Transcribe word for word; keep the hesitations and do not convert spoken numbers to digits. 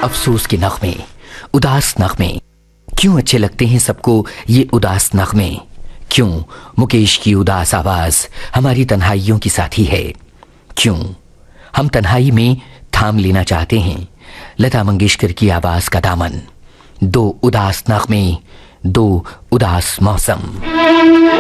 अफसोस के नगमे, उदास नगमे। क्यों अच्छे लगते हैं सबको ये उदास नगमे? क्यों मुकेश की उदास आवाज हमारी तन्हाइयों की साथी है? क्यों हम तन्हाई में थाम लेना चाहते हैं लता मंगेशकर की आवाज का दामन? दो उदास नगमे, दो उदास मौसम।